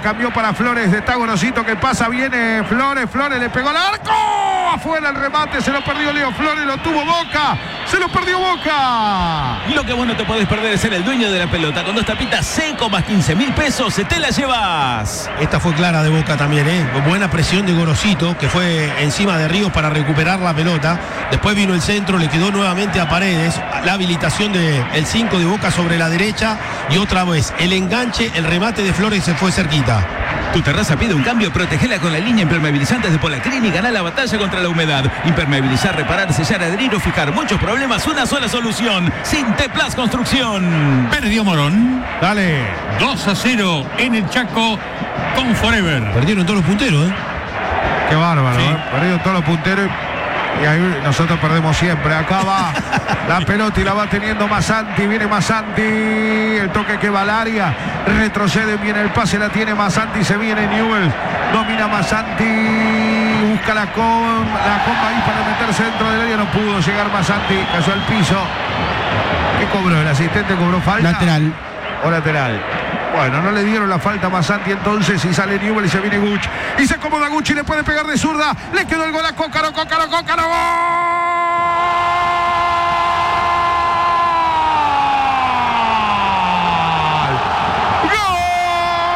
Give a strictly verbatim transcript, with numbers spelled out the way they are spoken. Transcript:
cambió para Flores, de Gorosito que pasa, viene Flores, Flores le pegó al arco, afuera el remate, se lo perdió Leo Flores, lo tuvo Boca, se lo perdió Boca. Lo que vos no te podés perder es ser el dueño de la pelota. Con dos tapitas seco más quince mil pesos, te la llevas. Esta fue clara de Boca también, ¿eh? Buena presión de Gorosito, que fue encima de Ríos para recuperar la pelota. Después vino el centro, le quedó nuevamente a Paredes. La habilitación del cinco de Boca sobre la derecha. Y otra vez, el enganche, el remate de Flores se fue cerquita. Tu terraza pide un cambio, protegela con la línea impermeabilizantes de Polaclin y ganá la batalla contra la humedad. Impermeabilizar, reparar, sellar, adherir o fijar muchos problemas, una sola solución. Sinteplas Construcción. Perdió Morón. Dale. dos a cero en el Chaco con Forever. Perdieron todos los punteros, ¿eh? Qué bárbaro, Sí. ¿eh? Perdieron todos los punteros y ahí nosotros perdemos siempre. Acá va la pelota y la va teniendo Masanti. Viene Masanti. El toque que va al área. Retrocede, viene el pase, la tiene Masanti. Se viene Newell. Domina Masanti. Busca la, com, la comba ahí para meterse dentro del área. No pudo llegar Masanti. Cayó al piso. ¿Qué cobró? ¿El asistente cobró falta? Lateral. O lateral. Bueno, no le dieron la falta a Masanti entonces y sale Newell y se viene Gucci. Y se acomoda Gucci, le puede pegar de zurda. Le quedó el gol a Cócaro, Cócaro, Cócaro. ¡Gol!